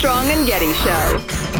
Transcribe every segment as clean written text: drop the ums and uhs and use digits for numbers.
Armstrong and Getty Show.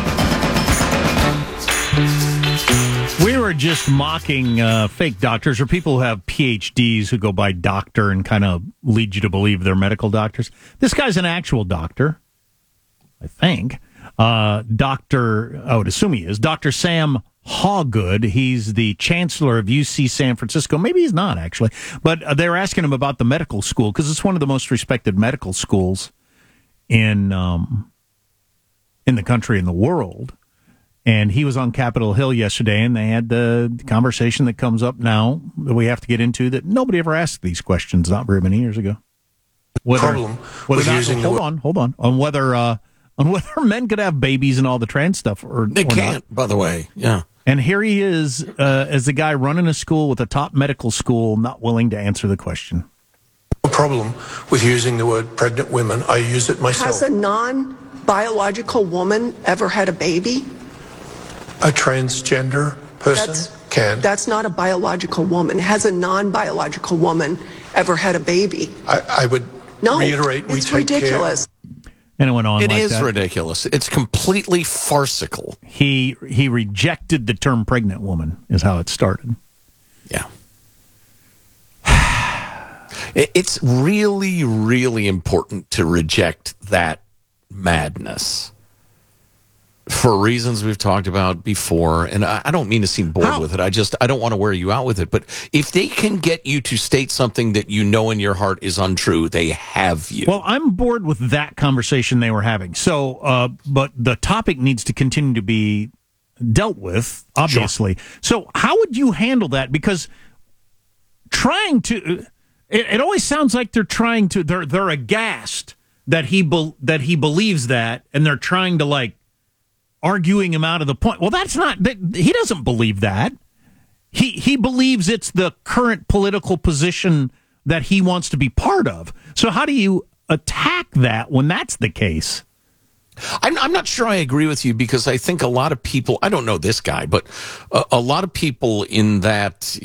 We were just mocking fake doctors or people who have PhDs who go by doctor and kind of lead you to believe they're medical doctors. This guy's an actual doctor, I think. Doctor, I would assume he is, Dr. Sam Hawgood. He's the chancellor of UC San Francisco. Maybe he's not, actually. But they were asking him about the medical school because it's one of the most respected medical schools in the country, in the world. And he was on Capitol Hill yesterday, and they had the conversation that comes up now that we have to get into that nobody ever asked these questions not very many years ago. Hold on. On whether men could have babies and all the trans stuff, or they can't, not. By the way, yeah. And here he is, as the guy running a school with a top medical school, not willing to answer the question. No problem with using the word pregnant women. I use it myself. Has a non-biological woman ever had a baby? A transgender person can. That's not a biological woman. Has a non-biological woman ever had a baby? I would reiterate, we it's take ridiculous. And it went on. It like is that. ridiculous. It's completely farcical. He rejected the term pregnant woman, is how it started. Yeah. It's really, really important to reject that madness for reasons we've talked about before. And I don't mean to seem bored with it. I don't want to wear you out with it. But if they can get you to state something that you know in your heart is untrue, they have you. Well, I'm bored with that conversation they were having. So, but the topic needs to continue to be dealt with, obviously. Sure. So how would you handle that? Because trying to... It always sounds like they're trying to... They're aghast that he believes that, and they're trying to, like, arguing him out of the point. Well, that's not... He doesn't believe that. He believes it's the current political position that he wants to be part of. So how do you attack that when that's the case? I'm not sure I agree with you, because I think a lot of people, I don't know this guy, but a lot of people in that,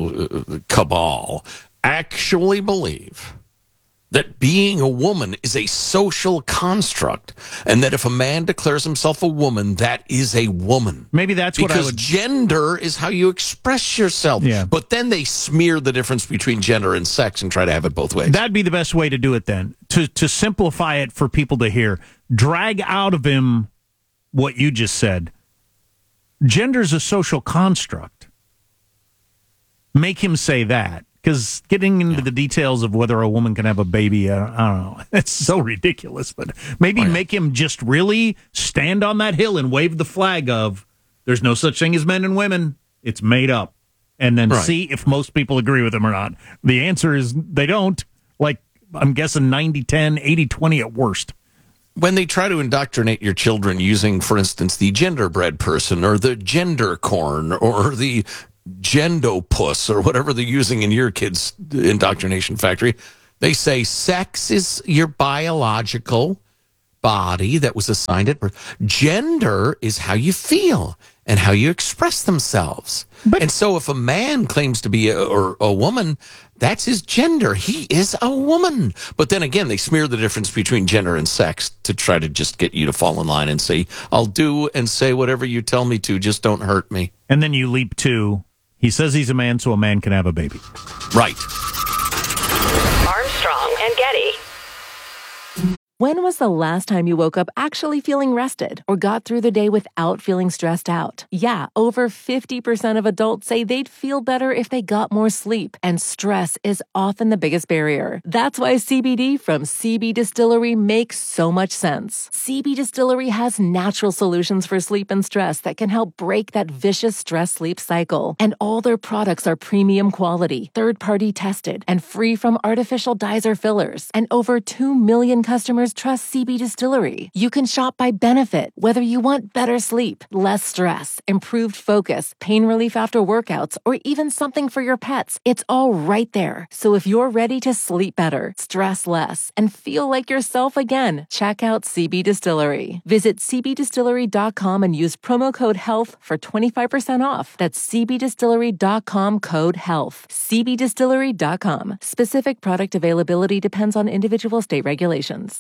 cabal actually believe that being a woman is a social construct, and that if a man declares himself a woman, that is a woman. Maybe that's what I would... Because gender is how you express yourself. Yeah. But then they smear the difference between gender and sex and try to have it both ways. That'd be the best way to do it then, to simplify it for people to hear. Drag out of him what you just said. Gender's a social construct. Make him say that. Because getting into the details of whether a woman can have a baby, I don't know. It's so ridiculous. But maybe make him just really stand on that hill and wave the flag of there's no such thing as men and women. It's made up. And then see if most people agree with him or not. The answer is they don't. Like, I'm guessing 90-10, 80-20 at worst. When they try to indoctrinate your children using, for instance, the genderbread person or the gender corn or the gendopus or whatever they're using in your kids' indoctrination factory, they say sex is your biological body that was assigned at birth. Gender is how you feel and how you express themselves. And so if a man claims to be a woman, that's his gender. He is a woman. But then again, they smear the difference between gender and sex to try to just get you to fall in line and say, I'll do and say whatever you tell me to, just don't hurt me. And then you leap to, he says he's a man, so a man can have a baby. Right. Armstrong and Getty. When was the last time you woke up actually feeling rested or got through the day without feeling stressed out? Yeah, over 50% of adults say they'd feel better if they got more sleep, and stress is often the biggest barrier. That's why CBD from CB Distillery makes so much sense. CB Distillery has natural solutions for sleep and stress that can help break that vicious stress-sleep cycle. And all their products are premium quality, third-party tested, and free from artificial dyes or fillers. And over 2 million customers trust CB Distillery. You can shop by benefit, whether you want better sleep, less stress, improved focus, pain relief after workouts, or even something for your pets. It's all right there. So if you're ready to sleep better, stress less, and feel like yourself again, check out CB Distillery. Visit cbdistillery.com and use promo code HEALTH for 25% off. That's cbdistillery.com, code HEALTH. cbdistillery.com. Specific product availability depends on individual state regulations.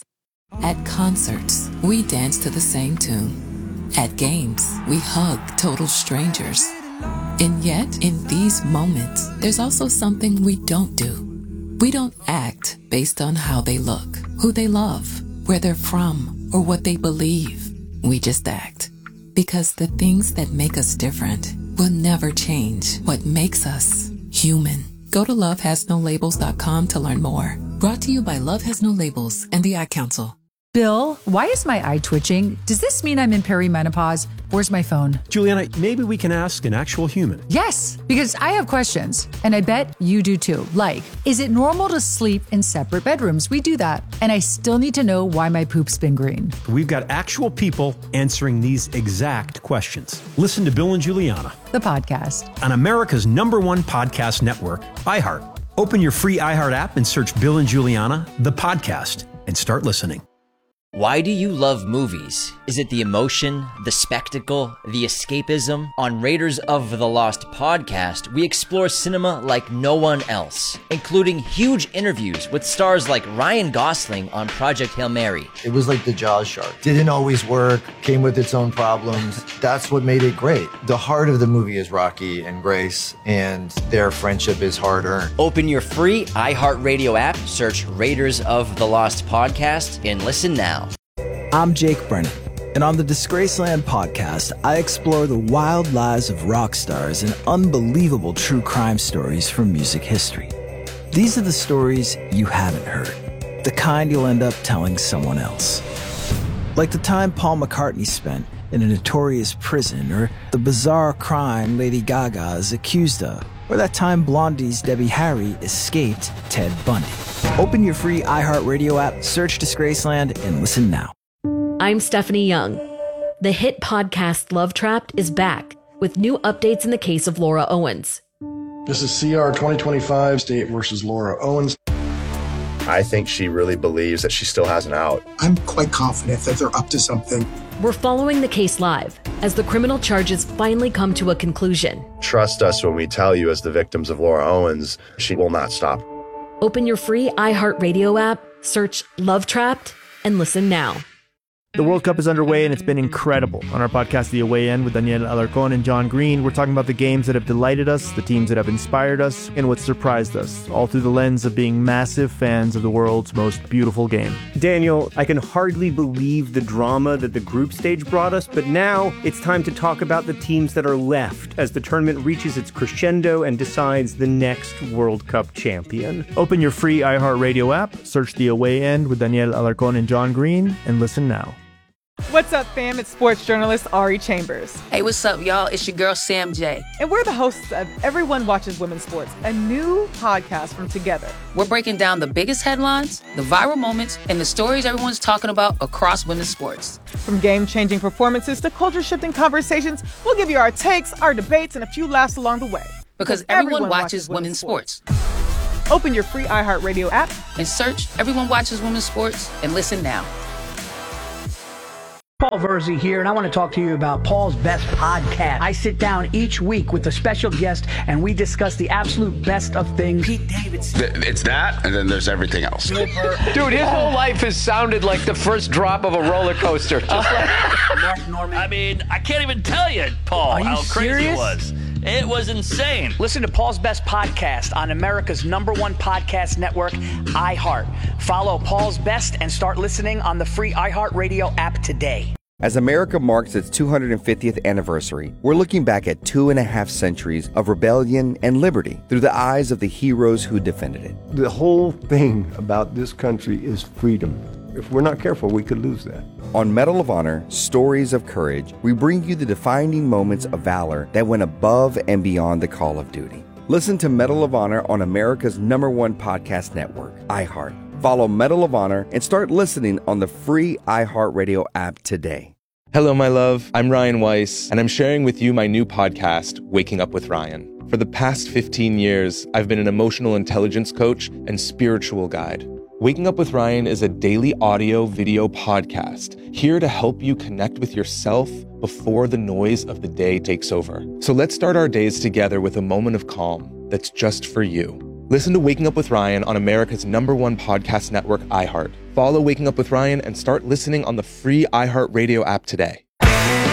At concerts, we dance to the same tune. At games, we hug total strangers. And yet, in these moments, there's also something we don't do. We don't act based on how they look, who they love, where they're from, or what they believe. We just act. Because the things that make us different will never change what makes us human. Go to lovehasnolabels.com to learn more. Brought to you by Love Has No Labels and the Ad Council. Bill, why is my eye twitching? Does this mean I'm in perimenopause? Where's my phone? Juliana, maybe we can ask an actual human. Yes, because I have questions, and I bet you do too. Like, is it normal to sleep in separate bedrooms? We do that. And I still need to know why my poop's been green. We've got actual people answering these exact questions. Listen to Bill and Juliana, The podcast. on America's #1 podcast network, iHeart. Open your free iHeart app and search Bill and Juliana, the podcast, and start listening. Why do you love movies? Is it the emotion, the spectacle, the escapism? On Raiders of the Lost podcast, we explore cinema like no one else, including huge interviews with stars like Ryan Gosling on Project Hail Mary. It was like the Jaws shark. Didn't always work, came with its own problems. That's what made it great. The heart of the movie is Rocky and Grace, and their friendship is hard-earned. Open your free iHeartRadio app, search Raiders of the Lost podcast, and listen now. I'm Jake Brennan, and on the Disgraceland podcast, I explore the wild lives of rock stars and unbelievable true crime stories from music history. These are the stories you haven't heard, the kind you'll end up telling someone else. Like the time Paul McCartney spent in a notorious prison, or the bizarre crime Lady Gaga is accused of, or that time Blondie's Debbie Harry escaped Ted Bundy. Open your free iHeartRadio app, search Disgraceland, and listen now. I'm Stephanie Young. The hit podcast Love Trapped is back with new updates in the case of Laura Owens. This is CR 2025, State versus Laura Owens. I think she really believes that she still has an out. I'm quite confident that they're up to something. We're following the case live as the criminal charges finally come to a conclusion. Trust us when we tell you, as the victims of Laura Owens, she will not stop. Open your free iHeartRadio app, search Love Trapped, and listen now. The World Cup is underway, and it's been incredible. On our podcast, The Away End, with Daniel Alarcón and John Green, we're talking about the games that have delighted us, the teams that have inspired us, and what surprised us, all through the lens of being massive fans of the world's most beautiful game. Daniel, I can hardly believe the drama that the group stage brought us, but now it's time to talk about the teams that are left as the tournament reaches its crescendo and decides the next World Cup champion. Open your free iHeartRadio app, search The Away End with Daniel Alarcón and John Green, and listen now. What's up, fam? It's sports journalist Ari Chambers. Hey, what's up, y'all? It's your girl, Sam J. And we're the hosts of Everyone Watches Women's Sports, a new podcast from Together. We're breaking down the biggest headlines, the viral moments, and the stories everyone's talking about across women's sports. From game-changing performances to culture-shifting conversations, we'll give you our takes, our debates, and a few laughs along the way. Because everyone watches women's sports. Open your free iHeartRadio app and search Everyone Watches Women's Sports and listen now. Paul Verzi here, and I want to talk to you about Paul's Best Podcast. I sit down each week with a special guest, and we discuss the absolute best of things. Pete Davidson. It's that, and then there's everything else. Dude, his whole life has sounded like the first drop of a roller coaster. Just like Norman. I mean, I can't even tell you, Paul, how crazy it was. It was insane. Listen to Paul's Best Podcast on America's #1 podcast network, iHeart. Follow Paul's Best and start listening on the free iHeartRadio app today. As America marks its 250th anniversary, we're looking back at 2.5 centuries of rebellion and liberty through the eyes of the heroes who defended it. The whole thing about this country is freedom. If we're not careful, we could lose that. On Medal of Honor, Stories of Courage, we bring you the defining moments of valor that went above and beyond the call of duty. Listen to Medal of Honor on America's #1 podcast network, iHeart. Follow Medal of Honor and start listening on the free iHeartRadio app today. Hello, my love. I'm Ryan Weiss, and I'm sharing with you my new podcast, Waking Up with Ryan. For the past 15 years, I've been an emotional intelligence coach and spiritual guide. Waking Up with Ryan is a daily audio-video podcast here to help you connect with yourself before the noise of the day takes over. So let's start our days together with a moment of calm that's just for you. Listen to Waking Up with Ryan on America's #1 podcast network, iHeart. Follow Waking Up with Ryan and start listening on the free iHeartRadio app today.